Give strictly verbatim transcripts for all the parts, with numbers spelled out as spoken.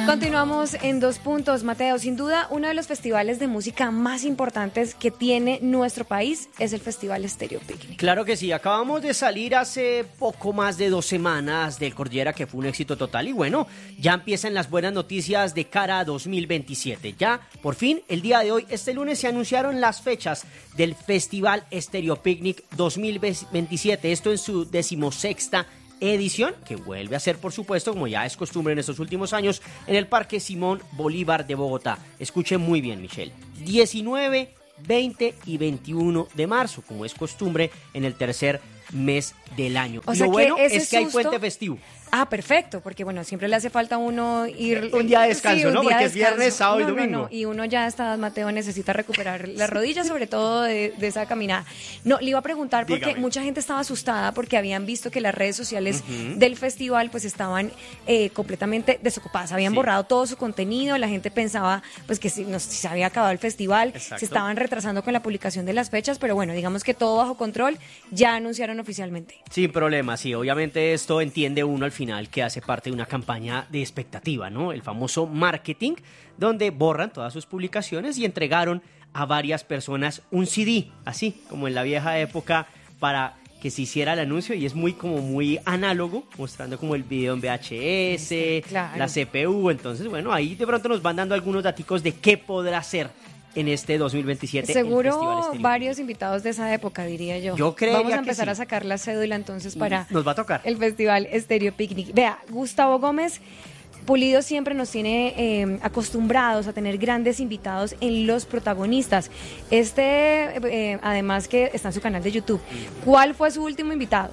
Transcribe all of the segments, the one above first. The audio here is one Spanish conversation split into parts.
Continuamos en Dos Puntos. Mateo, sin duda, uno de los festivales de música más importantes que tiene nuestro país es el Festival Estéreo Picnic. Claro que sí, acabamos de salir hace poco más de dos semanas del Cordillera, que fue un éxito total, y bueno, ya empiezan las buenas noticias de cara a dos mil veintisiete. Ya, por fin, el día de hoy, este lunes, se anunciaron las fechas del Festival Estéreo Picnic dos mil veintisiete, esto en su decimosexta edición, que vuelve a ser, por supuesto, como ya es costumbre en estos últimos años, en el Parque Simón Bolívar de Bogotá. Escuchen muy bien, Michelle. diecinueve, veinte y veintiuno de marzo, como es costumbre en el tercer mes del año. O y sea lo bueno que es que ese hay susto... puente festivo. Ah, perfecto, porque bueno, siempre le hace falta a uno ir... Un día de descanso, sí, ¿no? Día Porque de es viernes, sábado no, y domingo. No, no, y uno ya está, Mateo, necesita recuperar las rodillas, sobre todo de, de esa caminada. No, le iba a preguntar porque Dígame. mucha gente estaba asustada porque habían visto que las redes sociales Uh-huh. del festival pues estaban eh, completamente desocupadas, habían Sí. borrado todo su contenido, la gente pensaba pues que si, no, si se había acabado el festival, Exacto. se estaban retrasando con la publicación de las fechas, pero bueno, digamos que todo bajo control, ya anunciaron oficialmente. Sin problema, sí, obviamente esto entiende uno al final que hace parte de una campaña de expectativa, ¿no? El famoso marketing, donde borran todas sus publicaciones y entregaron a varias personas un C D, así como en la vieja época, para que se hiciera el anuncio, y es muy como muy análogo, mostrando como el video en V H S, Claro. la C P U. Entonces, bueno, ahí de pronto nos van dando algunos daticos de qué podrá ser en este dos mil veintisiete el Festival Seguro Estéreo varios Picnic. invitados de esa época, diría yo. Yo creería Vamos a que empezar sí. a sacar la cédula entonces para Nos va a tocar. el Festival Estéreo Picnic. Vea, Gustavo Gómez Pulido siempre nos tiene eh, acostumbrados a tener grandes invitados en Los Protagonistas. Este, eh, además que está en su canal de YouTube. ¿Cuál fue su último invitado?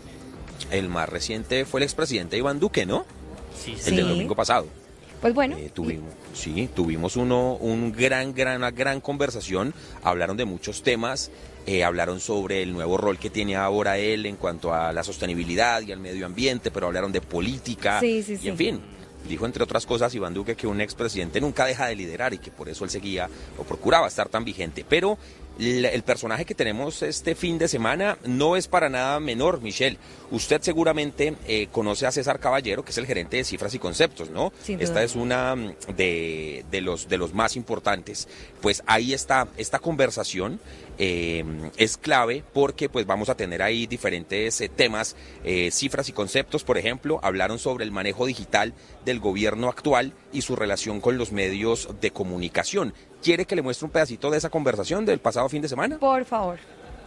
El más reciente fue el expresidente Iván Duque, ¿no? Sí, El sí. del domingo pasado. Pues bueno, Eh, tuvimos, sí, tuvimos uno, un gran, gran, una gran conversación. Hablaron de muchos temas. Eh, hablaron sobre el nuevo rol que tiene ahora él en cuanto a la sostenibilidad y al medio ambiente, pero hablaron de política. Sí, sí, y sí. en fin, dijo entre otras cosas Iván Duque que un expresidente nunca deja de liderar y que por eso él seguía o procuraba estar tan vigente. Pero el, el personaje que tenemos este fin de semana no es para nada menor, Michelle. Usted seguramente eh, conoce a César Caballero, que es el gerente de Cifras y Conceptos, ¿no? Sin duda. Esta es una mm, de, de, los, de los más importantes. Pues ahí está esta conversación. Eh, es clave porque pues vamos a tener ahí diferentes eh, temas, eh, Cifras y Conceptos, por ejemplo, hablaron sobre el manejo digital del gobierno actual y su relación con los medios de comunicación. ¿Quiere que le muestre un pedacito de esa conversación del pasado fin de semana? por favor.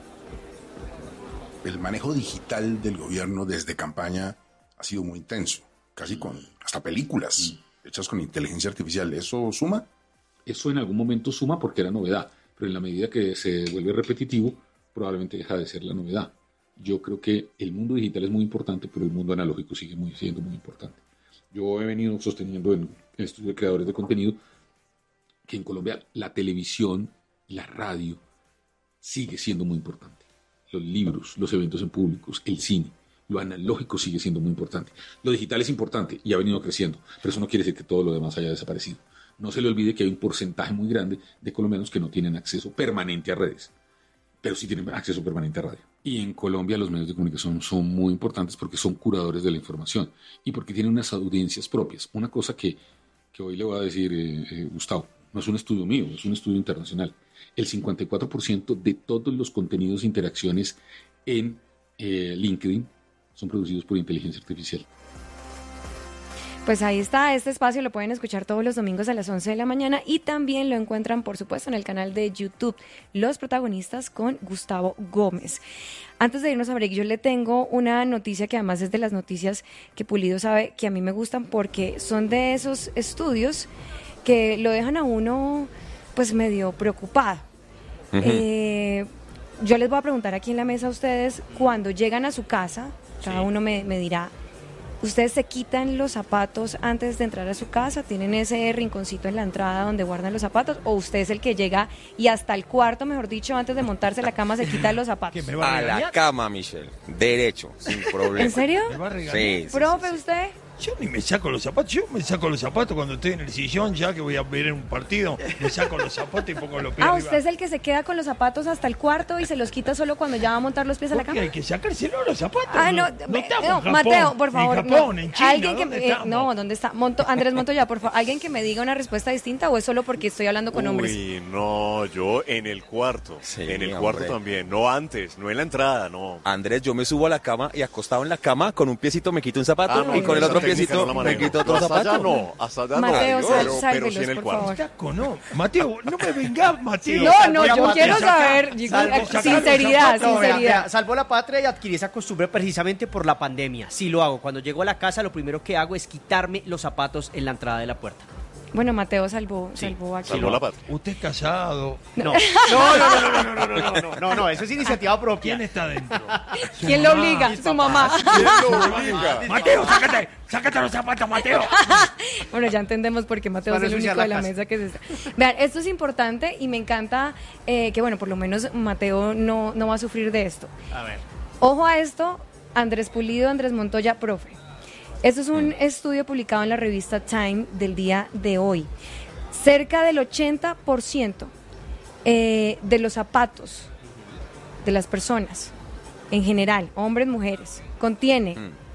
El manejo digital del gobierno desde campaña ha sido muy intenso, casi con hasta películas hechas con inteligencia artificial. ¿Eso suma? Eso en algún momento suma porque era novedad, pero en la medida que se vuelve repetitivo, probablemente deja de ser la novedad. Yo creo que el mundo digital es muy importante, pero el mundo analógico sigue muy, siendo muy importante. Yo he venido sosteniendo en el estudio de creadores de contenido que en Colombia la televisión, la radio, sigue siendo muy importante. Los libros, los eventos en públicos, el cine, lo analógico sigue siendo muy importante. Lo digital es importante y ha venido creciendo, pero eso no quiere decir que todo lo demás haya desaparecido. No se le olvide que hay un porcentaje muy grande de colombianos que no tienen acceso permanente a redes, pero sí tienen acceso permanente a radio. Y en Colombia los medios de comunicación son muy importantes porque son curadores de la información y porque tienen unas audiencias propias. Una cosa que, que hoy le voy a decir, eh, eh, Gustavo, no es un estudio mío, es un estudio internacional. El cincuenta y cuatro por ciento de todos los contenidos e interacciones en eh, LinkedIn son producidos por inteligencia artificial. Pues ahí está, este espacio lo pueden escuchar todos los domingos a las once de la mañana y también lo encuentran, por supuesto, en el canal de YouTube, Los Protagonistas con Gustavo Gómez. Antes de irnos a break, yo le tengo una noticia que además es de las noticias que Pulido sabe que a mí me gustan porque son de esos estudios que lo dejan a uno pues medio preocupado. Uh-huh. Eh, yo les voy a preguntar aquí en la mesa a ustedes, cuando llegan a su casa, cada Sí. uno me, me dirá, ¿ustedes se quitan los zapatos antes de entrar a su casa? ¿Tienen ese rinconcito en la entrada donde guardan los zapatos? ¿O usted es el que llega y hasta el cuarto, mejor dicho, antes de montarse en la cama se quita los zapatos? A la cama, Michelle. Derecho, sin problema. ¿En serio? Sí, sí, Profe, sí, sí. ¿usted? Yo ni me saco los zapatos, yo me saco los zapatos cuando estoy en el sillón, ya que voy a ver un partido, me saco los zapatos y pongo los pies Ah, arriba. usted es el que se queda con los zapatos hasta el cuarto y se los quita solo cuando ya va a montar los pies a la ¿Por qué cama. hay que sacárselo los zapatos? Ah, no, no, me- estamos no, en Japón, Mateo, por favor. En Japón, no. en China, Alguien que ¿dónde me- eh, estamos? no, ¿dónde está? Monto, Andrés Montoya, por favor, alguien que me diga una respuesta distinta o es solo porque estoy hablando con hombres. Uy, no, yo en el cuarto, Sí, en el hombre. cuarto también, no antes, no en la entrada, no. Andrés, yo me subo a la cama y acostado en la cama con un piecito me quito un zapato Ah, no, y con el esa otro técnica piecito no la me manejo. quito otro Hasta zapato. allá no, hasta allá Mateo, no, sal- pero, pero sálvelos, sí en el por cuarto. favor. Taco, no. Mateo, no me vengas, Mateo. No, no, Salvo yo la quiero patria. saber, digo, Salvo- eh, sacar los sinceridad, zapatos. No, vea, sinceridad. vea, salvó la patria y adquirí esa costumbre precisamente por la pandemia. Sí lo hago. Cuando llego a la casa, lo primero que hago es quitarme los zapatos en la entrada de la puerta. Bueno, Mateo salvó, salvó aquí. Salvó la patria. Usted es casado. No, no, no, no, no, no, no, no, no, no, no, eso es iniciativa propia. ¿Quién está dentro? Su ¿Quién lo mamá. obliga? Su mamá. ¿Quién lo obliga? Mateo, sácate, sácate los zapatos, Mateo. Bueno, ya entendemos por qué Mateo Para es el ensuciar único de la la casa. mesa que se está. Vean, esto es importante y me encanta eh, que, bueno, por lo menos Mateo no, no va a sufrir de esto. A ver. Ojo a esto, Andrés Pulido, Andrés Montoya, profe. Esto es un estudio publicado en la revista Time del día de hoy. Cerca del ochenta por ciento eh, de los zapatos de las personas, en general, hombres, mujeres, contiene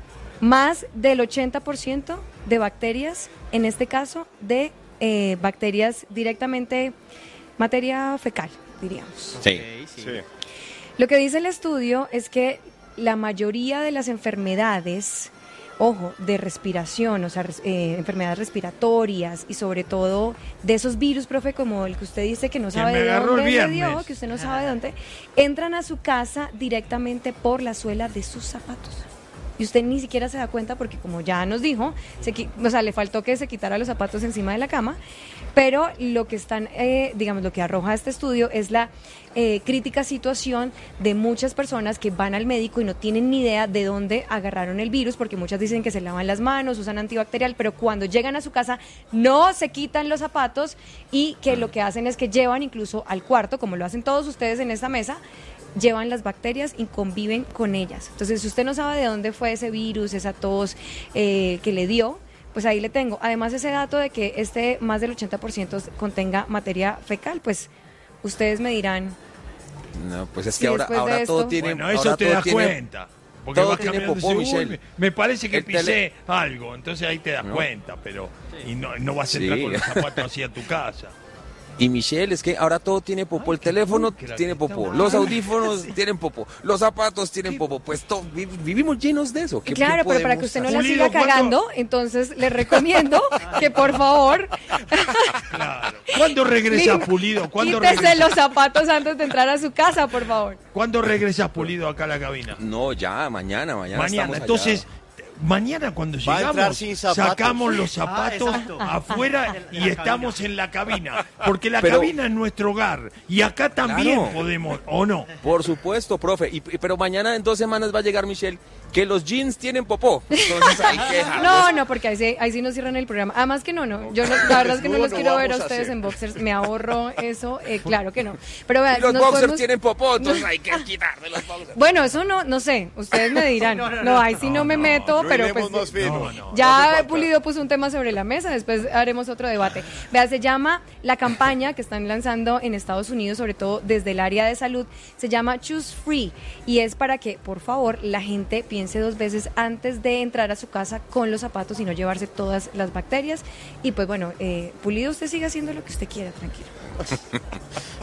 más del ochenta por ciento de bacterias, en este caso de eh, bacterias directamente, materia fecal, diríamos. Sí. Sí. Lo que dice el estudio es que la mayoría de las enfermedades, ojo, de respiración, o sea, res- eh, enfermedades respiratorias y sobre todo de esos virus, profe, como el que usted dice que no Que sabe me de agarró dónde el le viernes. dio, que usted no sabe de dónde, entran a su casa directamente por la suela de sus zapatos. Y usted ni siquiera se da cuenta porque, como ya nos dijo, se, qui- o sea, le faltó que se quitara los zapatos encima de la cama, pero lo que están, eh, digamos, lo que arroja este estudio es la eh, crítica situación de muchas personas que van al médico y no tienen ni idea de dónde agarraron el virus, porque muchas dicen que se lavan las manos, usan antibacterial, pero cuando llegan a su casa no se quitan los zapatos y que lo que hacen es que llevan incluso al cuarto, como lo hacen todos ustedes en esta mesa, llevan las bacterias y conviven con ellas. Entonces, si usted no sabe de dónde fue ese virus, esa tos eh, que le dio, pues ahí le tengo. Además, ese dato de que este más del ochenta por ciento contenga materia fecal, pues ustedes me dirán. No, pues es Sí, que ahora, después de ahora todo esto- tiene. Bueno, eso ahora te todo das tiene- cuenta. Porque todo vas tiene caminando y popó, dices, "Uy, Michelle". me parece que El pisé tele- algo, entonces ahí te das ¿No? cuenta, pero y no, no vas a entrar Sí. con los zapatos así a tu casa. Y Michelle, es que ahora todo tiene popó. Ay, El qué teléfono pulcra tiene que popó. está Los mal. audífonos tienen popó. Los zapatos tienen popó. Pues todo, vi- vivimos llenos de eso. ¿Qué- Claro, qué pero para que podemos usted no hacer? la Pulido, siga ¿cuánto? cagando, entonces le recomiendo que por favor Claro. ¿Cuándo regresas, Lim- Pulido? ¿Cuándo quítese regresas? los zapatos antes de entrar a su casa, por favor. ¿Cuándo regresas, Pulido, acá a la cabina? No, ya, mañana, mañana. Mañana. estamos allá. Entonces, mañana cuando Va a entrar llegamos, sin zapatos. sacamos los zapatos Ah, exacto. afuera y estamos en la cabina. Porque la Pero- cabina es nuestro hogar. Y acá también Claro. podemos, ¿o no? Por supuesto, profe. Y, y- pero mañana en dos semanas va a llegar Michelle que los jeans tienen popó. Entonces hay que dejarlos. No, no, porque ahí sí, ahí sí nos cierran el programa. Además que no, no. Yo no, la verdad es que no No, los no quiero ver a vamos a ustedes hacer. en boxers. Me ahorro eso, eh, claro que no. Pero vean, Y los nos boxers podemos- tienen popó, entonces hay que quitar de los boxers. Bueno, eso no, no sé. Ustedes me dirán. No, ahí sí no, me meto, Yo pero iremos pues más fino. No, no. No ya hace falta. Pulido puso un tema sobre la mesa, después haremos otro debate. Vea, se llama la campaña que están lanzando en Estados Unidos, sobre todo desde el área de salud, se llama Choose Free y es para que, por favor, la gente piense dos veces antes de entrar a su casa con los zapatos y no llevarse todas las bacterias. Y pues bueno, eh, Pulido, usted sigue haciendo lo que usted quiera, tranquilo.